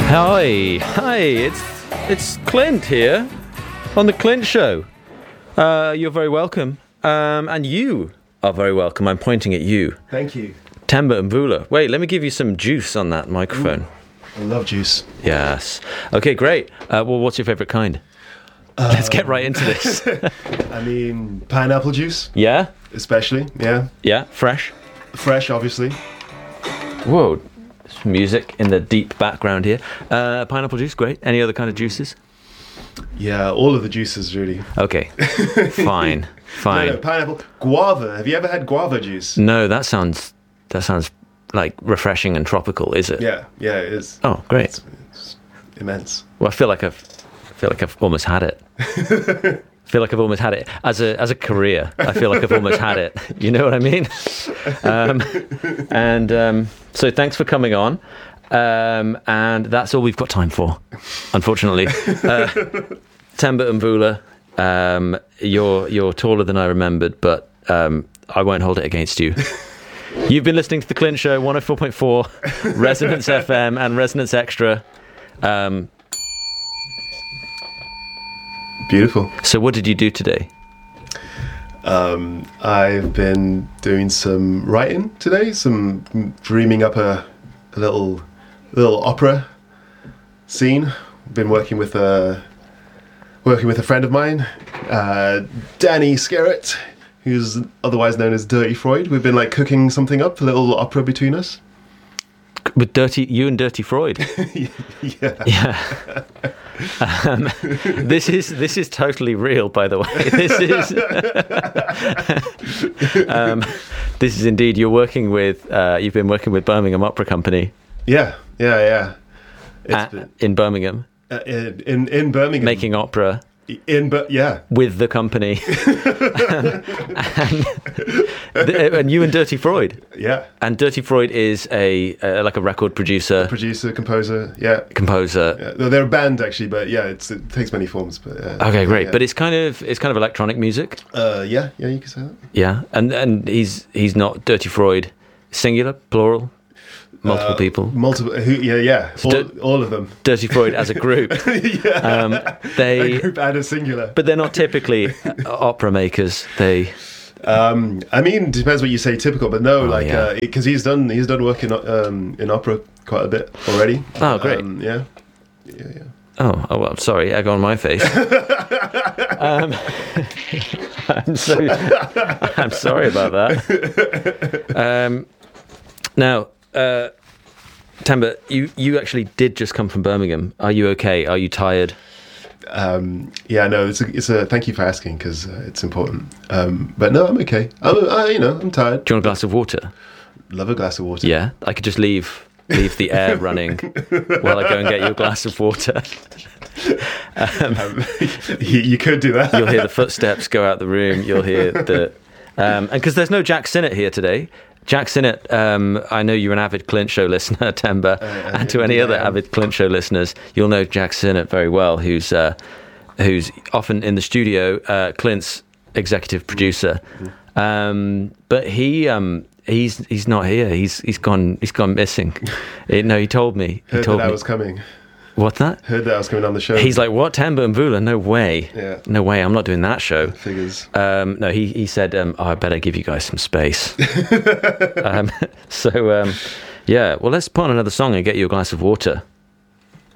Hi, it's Clint here on the Clint Show. You're very welcome, and you are very welcome. I'm pointing at you. Thank you. Temba Mvula. Wait, let me give you some juice on that microphone. I love juice. Yes. Okay, great. Well, what's your favourite kind? Let's get right into this. I mean, pineapple juice. Yeah? Especially, yeah. Yeah, fresh? Fresh, obviously. Whoa, there's music in the deep background here. Pineapple juice, great. Any other kind of juices? Yeah, all of the juices, really. Okay, fine. No, pineapple. Guava. Have you ever had guava juice? No, that sounds like refreshing and tropical, is it? Yeah, it is. Oh, great. It's immense. Well, I feel like I've almost had it. I feel like I've almost had it as a career. I feel like I've almost had it. You know what I mean? So thanks for coming on. And that's all we've got time for, unfortunately. Temba Mvula, you're taller than I remembered, but I won't hold it against you. You've been listening to The Clint Show, 104.4, Resonance FM and Resonance Extra. Beautiful. So what did you do today? I've been doing some writing today, some dreaming up a little opera scene. Been working with a friend of mine, Danny Skerritt, who's otherwise known as Dirty Freud. We've been like cooking something up, a little opera between us. With you and Dirty Freud. Yeah. This is totally real, by the way. This is indeed. You've been working with Birmingham Opera Company. Yeah. In Birmingham. In Birmingham, making opera. Yeah, with the company, and you and Dirty Freud. Yeah, and Dirty Freud is like a record producer, composer. Yeah, composer. Yeah. They're a band actually, but yeah, it takes many forms. But okay, great. Yeah. But it's kind of electronic music. Yeah, you could say that. Yeah, and he's not Dirty Freud, singular, plural. Multiple people. Yeah. All of them. Dirty Freud as a group. Yeah. A group and a singular. But they're not typically opera makers. They. I mean, it depends what you say typical, but no, because he's done work in opera quite a bit already. Oh, great. Yeah. Oh well, sorry, egg on my face. I'm sorry about that. Now. Temba, you actually did just come from Birmingham. Are you okay? Are you tired? Yeah, no, it's a thank you for asking because it's important. But no, I'm okay. I'm tired. Do you want a glass of water? Love a glass of water. Yeah, I could just leave the air running while I go and get you a glass of water. You could do that. You'll hear the footsteps go out the room. You'll hear and because there's no Jack Sinnott here today. Jack Sinnott, I know you're an avid Clint Show listener, Temba, and to any other avid Clint Show listeners, you'll know Jack Sinnott very well, who's often in the studio, Clint's executive producer. But he's not here. He's gone missing. No, he told me. Heard that I was coming. What's that? Heard that I was coming on the show. He's like, what, Temba Mvula? No way. Yeah. No way, I'm not doing that show. Figures. No, he said, I better give you guys some space. Yeah, well, let's put on another song and get you a glass of water.